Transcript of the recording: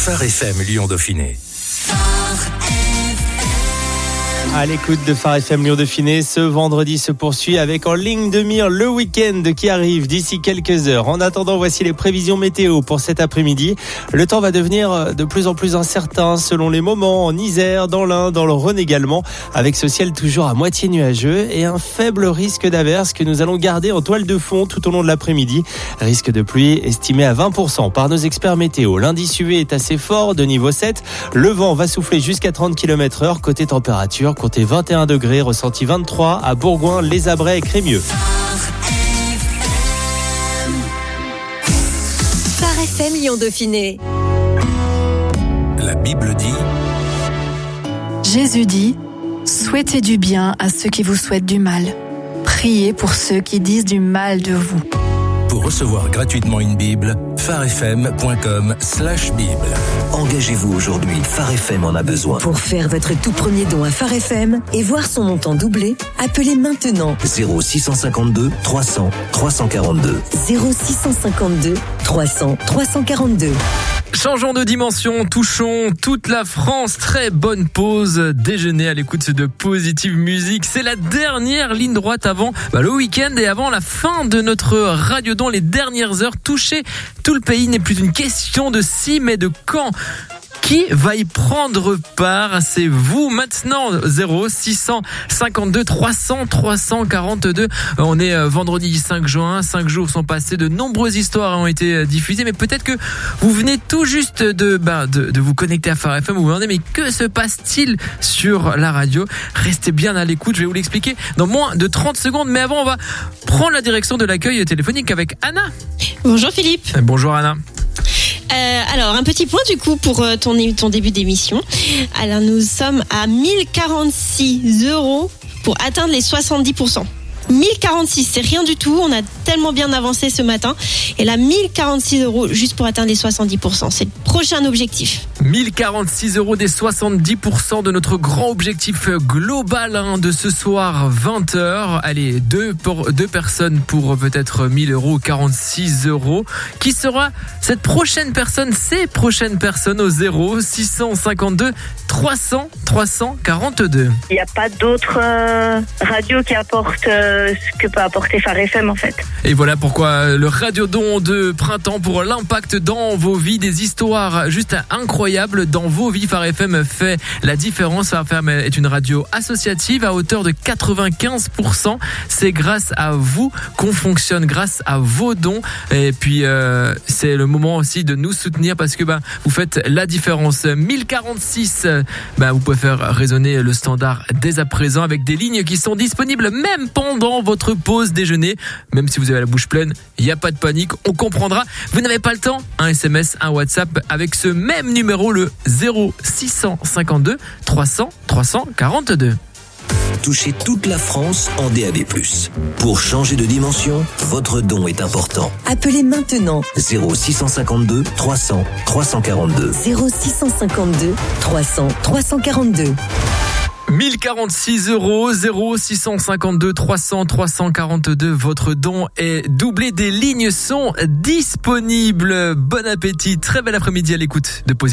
Phare FM Lyon-Dauphiné. À l'écoute de Phare FM Lyon-Dauphiné, ce vendredi se poursuit avec en ligne de mire le week-end qui arrive d'ici quelques heures. En attendant, voici les prévisions météo pour cet après-midi. Le temps va devenir de plus en plus incertain selon les moments, en Isère, dans l'Ain, dans le Rhône également, avec ce ciel toujours à moitié nuageux et un faible risque d'averse que nous allons garder en toile de fond tout au long de l'après-midi. Risque de pluie estimé à 20% par nos experts météo. L'indice UV est assez fort, de niveau 7. Le vent va souffler jusqu'à 30 km/h. Côté température, comptez 21 degrés, ressenti 23 à Bourgoin, Les Abrets et Crémieux. Phare FM Lyon-Dauphiné. La Bible dit... Jésus dit, souhaitez du bien à ceux qui vous souhaitent du mal. Priez pour ceux qui disent du mal de vous. Pour recevoir gratuitement une Bible, pharefm.com/Bible. Engagez-vous aujourd'hui, Phare FM en a besoin. Pour faire votre tout premier don à Phare FM et voir son montant doubler, appelez maintenant 0652 300 342. 0652 300 342. Changeons de dimension, touchons toute la France. Très bonne pause déjeuner à l'écoute de Positive Musique. C'est la dernière ligne droite avant le week-end et avant la fin de notre radiodon. Les dernières heures, toucher tout le pays n'est plus une question de si mais de quand. Qui va y prendre part? C'est vous maintenant. 0652 300 342. On est vendredi 5 juin. 5 jours sont passés. De nombreuses histoires ont été diffusées. Mais peut-être que vous venez tout juste de vous connecter à Phare FM. Vous vous demandez, mais que se passe-t-il sur la radio? Restez bien à l'écoute. Je vais vous l'expliquer dans moins de 30 secondes. Mais avant, on va prendre la direction de l'accueil téléphonique avec Anna. Bonjour Philippe. Bonjour Anna. Alors, un petit point du coup pour ton début d'émission. Alors, nous sommes à 1046 € pour atteindre les 70%. 1046, c'est rien du tout. On a tellement bien avancé ce matin. Et là, 1046 € juste pour atteindre les 70%. C'est le prochain objectif. 1046 € des 70% de notre grand objectif global de ce soir, 20h. Allez, deux personnes pour peut-être 1000 €, 46 €. Qui sera cette prochaine personne, ces prochaines personnes au 0652 300 342. Il n'y a pas d'autre radio qui apporte ce que peut apporter Phare FM en fait. Et voilà pourquoi le radiodon de printemps pour l'impact dans vos vies, des histoires juste incroyables dans vos vies. Phare FM fait la différence. Phare FM est une radio associative à hauteur de 95%. C'est grâce à vous qu'on fonctionne, grâce à vos dons. Et puis c'est le moment aussi de nous soutenir parce que vous faites la différence. 1046, vous pouvez faire résonner le standard dès à présent avec des lignes qui sont disponibles même pendant votre pause déjeuner. Même si vous avez la bouche pleine, il n'y a pas de panique, on comprendra. Vous n'avez pas le temps, un SMS, un WhatsApp avec ce même numéro, le 0652 300 342. Touchez toute la France en DAB+. Pour changer de dimension, votre don est important. Appelez maintenant 0652 300 342. 0652 300 342. 1046 €, 0652 300 342. Votre don est doublé. Des lignes sont disponibles. Bon appétit. Très bel après-midi à l'écoute de Positive.